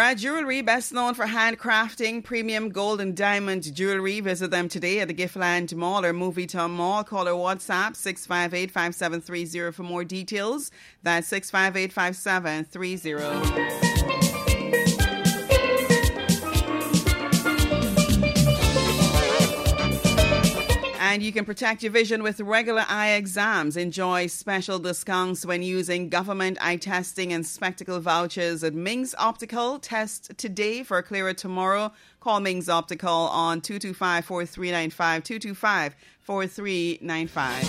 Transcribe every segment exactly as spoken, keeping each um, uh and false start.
Aurora Jewelry, best known for handcrafting premium gold and diamond jewelry. Visit them today at the Giftland Mall or Movietown Mall. Call or WhatsApp six five eight, five seven three zero for more details. That's six five eight, five seven three zero. And you can protect your vision with regular eye exams. Enjoy special discounts when using government eye testing and spectacle vouchers at Ming's Optical. Test today for a clearer tomorrow. Call Ming's Optical on two two five, four three nine five, two two five, four three nine five.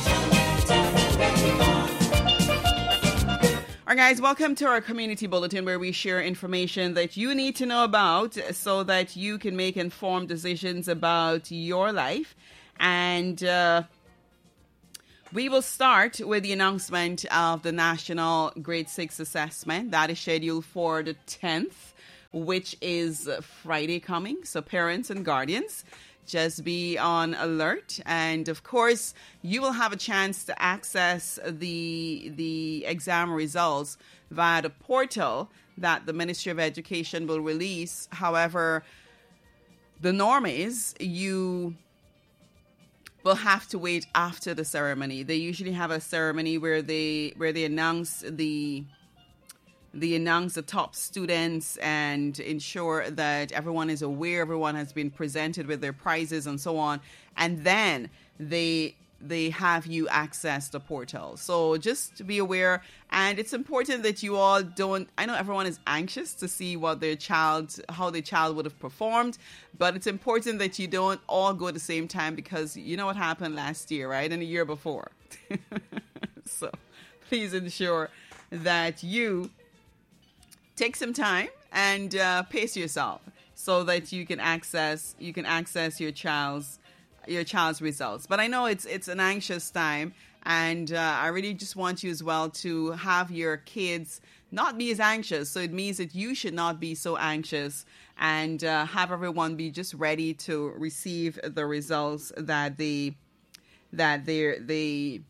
All right, guys, welcome to our community bulletin where we share information that you need to know about so that you can make informed decisions about your life. And uh, we will start with the announcement of the National Grade six Assessment. That is scheduled for the tenth, which is Friday coming. So parents and guardians, just be on alert. And of course, you will have a chance to access the, the exam results via the portal that the Ministry of Education will release. However, the norm is you will have to wait after the ceremony. They usually have a ceremony where they where they announce the they announce the top students and ensure that everyone is aware, everyone has been presented with their prizes and so on, and then they they have you access the portal. So just to be aware, and it's important that you all don't, I know everyone is anxious to see what their child, how their child would have performed, but it's important that you don't all go at the same time because you know what happened last year, right? And the year before. So please ensure that you take some time and uh, pace yourself so that you can access, you can access your child's your child's results. But I know it's it's an anxious time, and uh, I really just want you as well to have your kids not be as anxious. So it means that you should not be so anxious, and uh, have everyone be just ready to receive the results that they that they they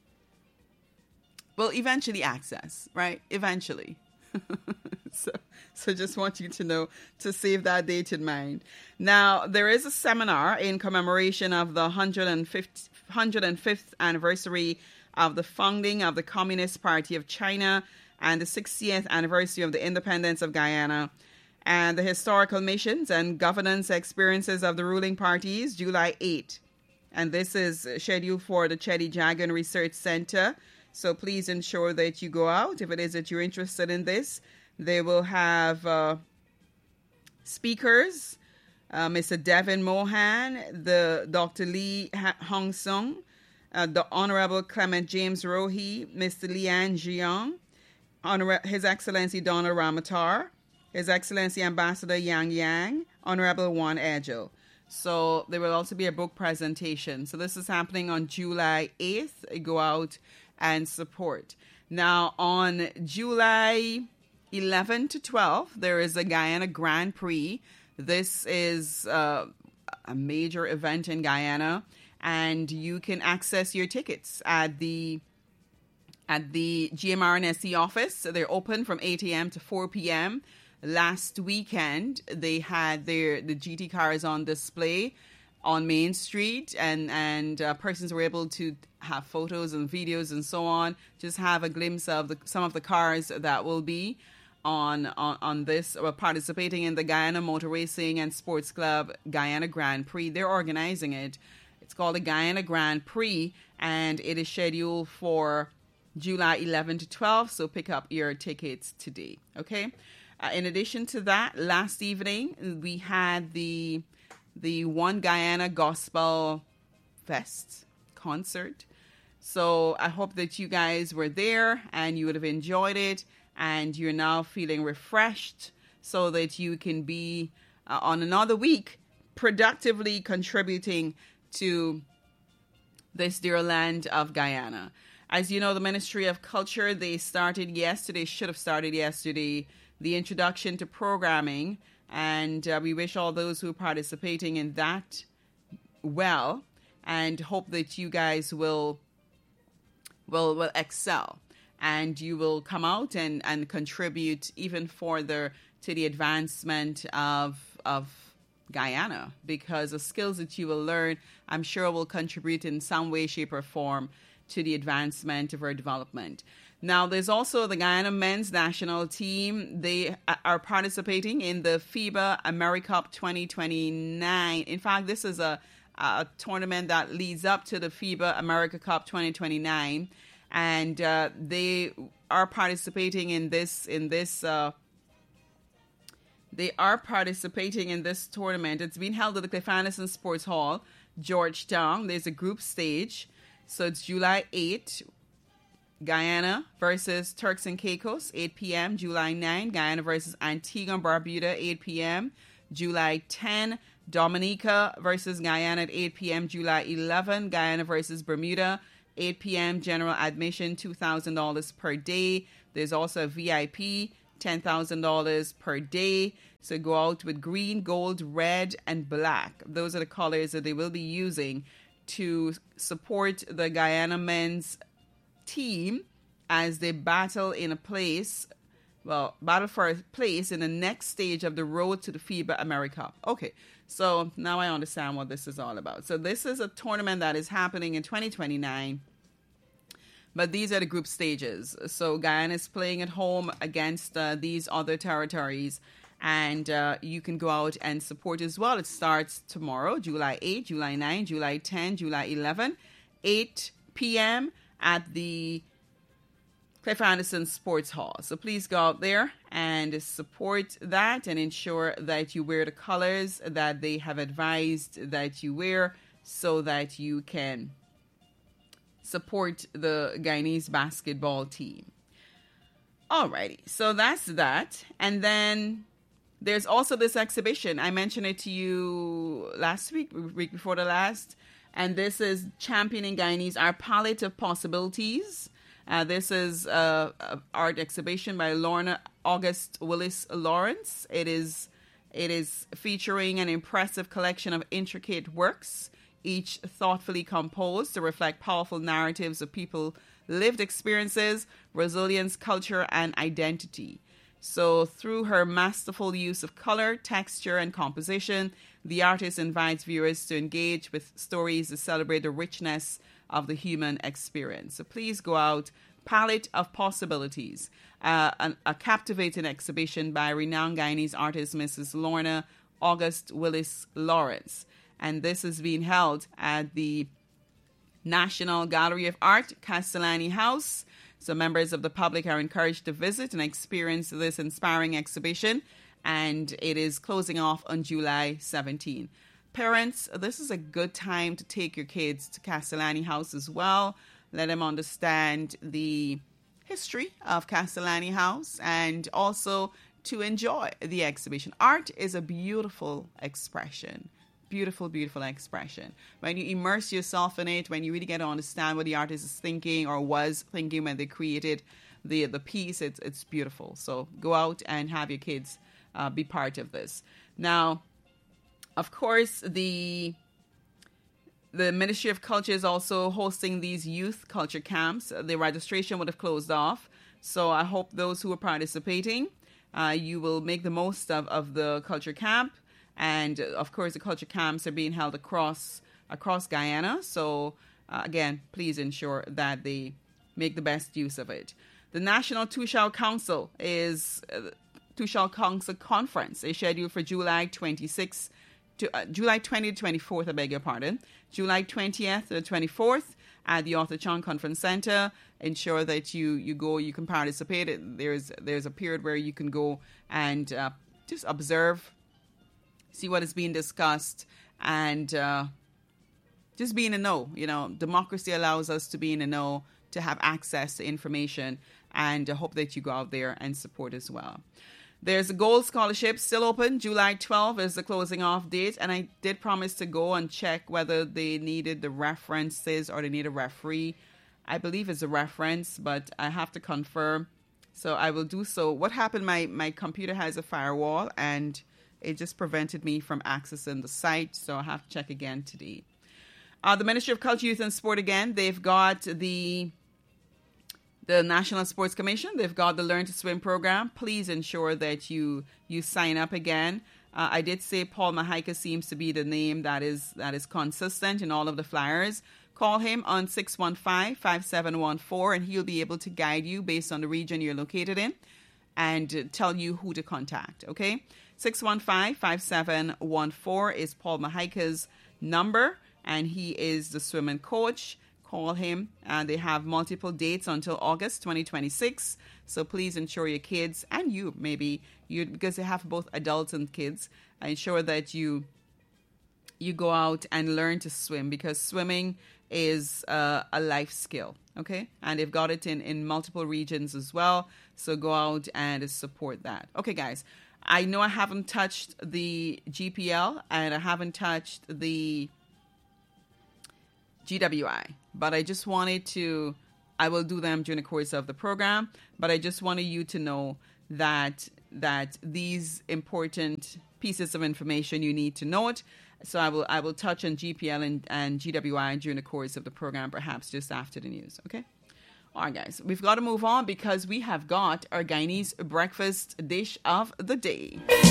will eventually access, right? Eventually. so So just want you to know to save that date in mind. Now, there is a seminar in commemoration of the one hundred fifth, one hundred fifth anniversary of the founding of the Communist Party of China and the sixtieth anniversary of the independence of Guyana, and the historical missions and governance experiences of the ruling parties, July eighth. And this is scheduled for the Cheddi Jagan Research Center. So please ensure that you go out if it is that you're interested in this. They will have uh, speakers, uh, Mister Devin Mohan, the Doctor Lee Hong Sung, uh, the Honorable Clement James Rohi, Mister Lian Jiang, Honor- His Excellency Donald Ramatar, His Excellency Ambassador Yang Yang, Honorable Juan Edgel. So there will also be a book presentation. So this is happening on July eighth. Go out and support. Now on July eleven to twelve, there is a Guyana Grand Prix. This is uh, a major event in Guyana, and you can access your tickets at the at the G M R N S C office. They're open from eight a.m. to four p.m. Last weekend, they had their the G T cars on display on Main Street, and and uh, persons were able to have photos and videos and so on. Just have a glimpse of the, some of the cars that will be on on, on this, or participating in the Guyana Motor Racing and Sports Club Guyana Grand Prix. They're organizing it. It's called the Guyana Grand Prix, and it is scheduled for July eleventh to twelfth. So pick up your tickets today. Okay. Uh, in addition to that, last evening we had the the One Guyana Gospel Fest concert. So I hope that you guys were there and you would have enjoyed it, and you're now feeling refreshed so that you can be uh, on another week productively contributing to this dear land of Guyana. As you know, the Ministry of Culture, they started yesterday, should have started yesterday, the introduction to programming, and uh, we wish all those who are participating in that well, and hope that you guys will will will excel. and you will come out and, and contribute even further to the advancement of of Guyana, because the skills that you will learn, I'm sure, will contribute in some way, shape, or form to the advancement of our development. Now, there's also the Guyana men's national team. They are participating in the FIBA AmeriCup twenty twenty-nine. In fact, this is a, a tournament that leads up to the FIBA America Cup twenty twenty-nine, and uh, they are participating in this in this. Uh, They are participating in this tournament. It's being held at the Cliff Anderson Sports Hall, Georgetown. There's a group stage. So it's July eighth, Guyana versus Turks and Caicos, eight p.m. July ninth, Guyana versus Antigua and Barbuda, eight p.m. July tenth, Dominica versus Guyana at eight p.m. July eleventh, Guyana versus Bermuda, eight p.m. General admission, two thousand dollars per day. There's also a V I P, ten thousand dollars per day. So go out with green, gold, red, and black. Those are the colors that they will be using to support the Guyana men's team as they battle in a place, well, battle for a place in the next stage of the road to the FIBA AmeriCup. Okay, so now I understand what this is all about. So this is a tournament that is happening in twenty twenty-nine. But these are the group stages. So Guyana is playing at home against uh, these other territories. And uh, you can go out and support as well. It starts tomorrow, July eighth, July ninth, July tenth, July eleventh, eight p.m. at the Cliff Anderson Sports Hall. So please go out there and support that and ensure that you wear the colors that they have advised that you wear so that you can support the Guyanese basketball team. Alrighty, so that's that. And then there's also this exhibition. I mentioned it to you last week, week before the last. And this is Championing Guyanese, Our Palette of Possibilities. Uh, this is an art exhibition by Lorna August Willis Lawrence. It is, it is featuring an impressive collection of intricate works, each thoughtfully composed to reflect powerful narratives of people, lived experiences, resilience, culture, and identity. So through her masterful use of color, texture, and composition, the artist invites viewers to engage with stories that celebrate the richness of the human experience. So please go out. Palette of Possibilities, uh, an, a captivating exhibition by renowned Guyanese artist Missus Lorna August Willis Lawrence. And this is being held at the National Gallery of Art, Castellani House. So members of the public are encouraged to visit and experience this inspiring exhibition. And it is closing off on July seventeenth. Parents, this is a good time to take your kids to Castellani House as well. Let them understand the history of Castellani House and also to enjoy the exhibition. Art is a beautiful expression. Beautiful, beautiful expression. When you immerse yourself in it, when you really get to understand what the artist is thinking or was thinking when they created the the piece, it's it's beautiful. So go out and have your kids uh, be part of this. Now, of course, the the Ministry of Culture is also hosting these youth culture camps. The registration would have closed off, so I hope those who are participating, uh, you will make the most of, of the culture camp. And, of course, the culture camps are being held across across Guyana. So, uh, again, please ensure that they make the best use of it. The National Tushal Council is uh, Tushal Council Conference is scheduled for July twenty-sixth to uh, July twentieth to twenty-fourth, I beg your pardon. July twentieth to the twenty-fourth at the Arthur Chong Conference Center. Ensure that you, you go, you can participate. There's, there's a period where you can go and uh, just observe, see what is being discussed, and uh, just be in the know. You know, democracy allows us to be in the know, to have access to information, and I hope that you go out there and support as well. There's a gold scholarship still open. July twelfth is the closing off date, and I did promise to go and check whether they needed the references or they need a referee. I believe it's a reference, but I have to confirm, so I will do so. What happened, my, my computer has a firewall, and it just prevented me from accessing the site, so I have to check again today. Uh, the Ministry of Culture, Youth and Sport, again, they've got the The National Sports Commission, they've got the Learn to Swim program. Please ensure that you you sign up again. Uh, I did say Paul Mahaika seems to be the name that is that is consistent in all of the flyers. Call him on six one five, five seven one four, and he'll be able to guide you based on the region you're located in and tell you who to contact, okay? six one five, five seven one four is Paul Mahaika's number, and he is the swimming coach. Call him, and they have multiple dates until August twenty twenty-six. So please ensure your kids and you, maybe you, because they have both adults and kids, ensure that you you go out and learn to swim, because swimming is uh, a life skill, okay? And they've got it in in multiple regions as well. So go out and support that. Okay, guys. I know I haven't touched the G P L and I haven't touched the G W I, but I just wanted to, I will do them during the course of the program, but I just wanted you to know that that these important pieces of information you need to note. So I will I will touch on G P L and, and G W I during the course of the program, perhaps just after the news, okay? All right, guys, we've got to move on because we have got our Guyanese breakfast dish of the day.